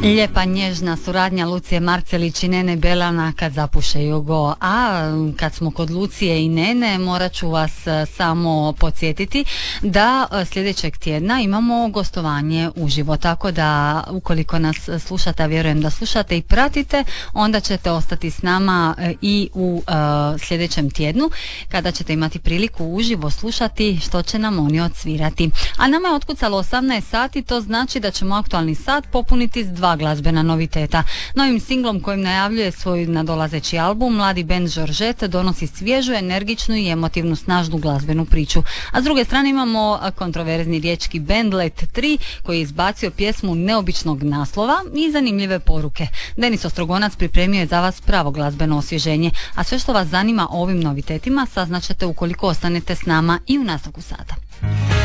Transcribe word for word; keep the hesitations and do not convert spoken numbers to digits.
Lijepa nježna suradnja Lucije Marcelić i Nene Belana kad zapuše jugo. A kad smo kod Lucije i Nene, morat ću vas samo podsjetiti da sljedećeg tjedna imamo gostovanje uživo, tako da ukoliko nas slušate, a vjerujem da slušate i pratite, onda ćete ostati s nama i u uh, sljedećem tjednu kada ćete imati priliku uživo slušati što će nam oni odsvirati. A nama je otkucalo osamnaest sati, to znači da ćemo aktualni sat popuniti s dva glazbena noviteta. Novim singlom kojim najavljuje svoj nadolazeći album, mladi band Žoržet donosi svježu, energičnu i emotivnu snažnu glazbenu priču. A s druge strane imamo kontroverzni riječki band Let tri koji je izbacio pjesmu neobičnog naslova i zanimljive poruke. Denis Ostrogonac pripremio je za vas pravo glazbeno osvježenje, a sve što vas zanima o ovim novitetima saznaćete ukoliko ostanete s nama i u nastavku sata.